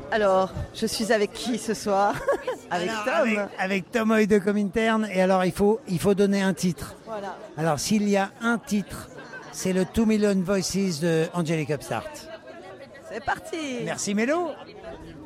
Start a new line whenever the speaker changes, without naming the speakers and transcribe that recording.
Alors, je suis avec qui ce soir? Avec
Alors,
Tom.
avec Tom Hoy de Comintern. Et alors, il faut donner un titre.
Voilà.
Alors, s'il y a un titre, c'est le 2 Million Voices de Angelic Upstart.
C'est parti.
Merci Mélo.